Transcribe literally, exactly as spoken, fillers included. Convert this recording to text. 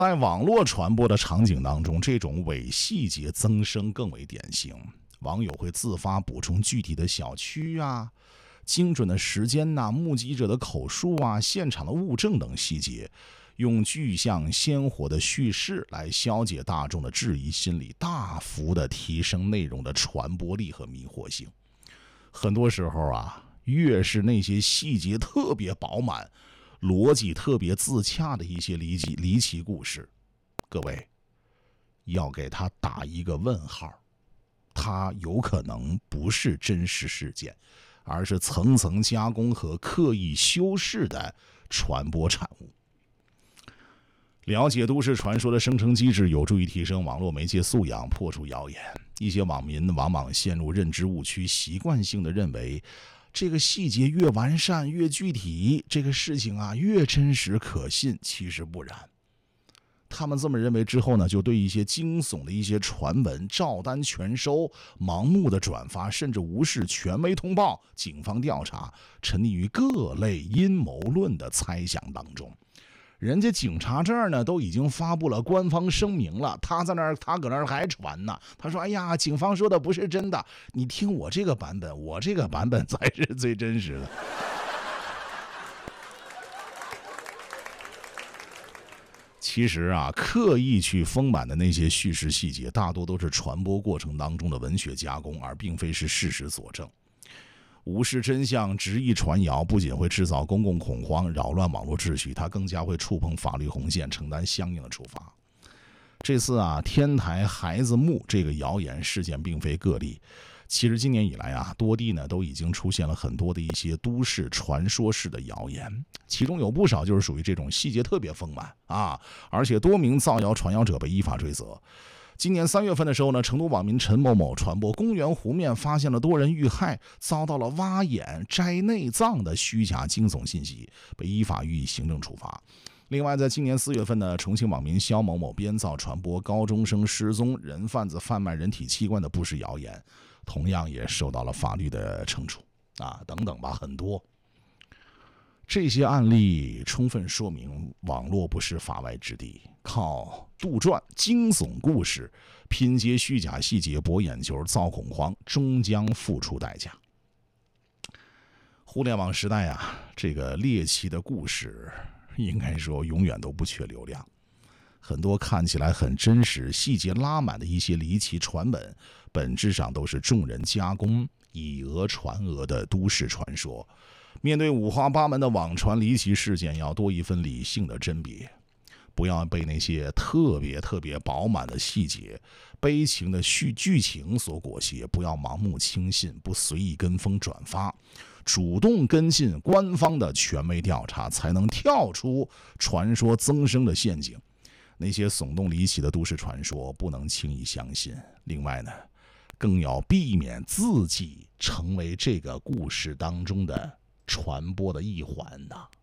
在网络传播的场景当中，这种伪细节增生更为典型。网友会自发补充具体的小区啊、精准的时间呐、目击者的口述啊、现场的物证等细节，用具象鲜活的叙事来消解大众的质疑心理，大幅的提升内容的传播力和迷惑性。很多时候啊，越是那些细节特别饱满、逻辑特别自洽的一些离奇离奇故事，各位要给他打一个问号，它有可能不是真实事件，而是层层加工和刻意修饰的传播产物。了解都市传说的生成机制，有助于提升网络媒介素养，破除谣言。一些网民往往陷入认知误区，习惯性的认为这个细节越完善越具体，这个事情啊越真实可信。其实不然，他们这么认为之后呢，就对一些惊悚的一些传闻照单全收，盲目的转发，甚至无视权威通报、警方调查，沉溺于各类阴谋论的猜想当中。人家警察这儿呢都已经发布了官方声明了，他在那儿他搁那儿还传呢。他说：“哎呀，警方说的不是真的，你听我这个版本，我这个版本才是最真实的。”其实啊，刻意去丰满的那些叙事细节，大多都是传播过程当中的文学加工，而并非是事实佐证。无视真相、执意传谣，不仅会制造公共恐慌、扰乱网络秩序，它更加会触碰法律红线，承担相应的处罚。这次啊，天台孩子墓这个谣言事件并非个例。其实今年以来啊，多地呢都已经出现了很多的一些都市传说式的谣言，其中有不少就是属于这种细节特别丰满啊，而且多名造谣传谣者被依法追责。今年三月份的时候呢，成都网民陈某某传播公园湖面发现了多人遇害，遭到了挖眼摘内脏的虚假惊悚信息，被依法予以行政处罚。另外，在今年四月份呢，重庆网民肖某某编造传播高中生失踪、人贩子贩卖人体器官的不实谣言，同样也受到了法律的惩处啊，等等吧，很多。这些案例充分说明，网络不是法外之地，靠杜撰惊悚故事、拼接虚假细节博眼球、造恐慌，终将付出代价。互联网时代啊，这个猎奇的故事应该说永远都不缺流量。很多看起来很真实、细节拉满的一些离奇传闻，本质上都是众人加工、以讹传讹的都市传说。面对五花八门的网传离奇事件，要多一份理性的甄别，不要被那些特别特别饱满的细节、悲情的剧剧情所裹挟，不要盲目轻信，不随意跟风转发，主动跟进官方的权威调查，才能跳出传说增生的陷阱。那些耸动离奇的都市传说不能轻易相信。另外呢，更要避免自己成为这个故事当中的传播的一环呐。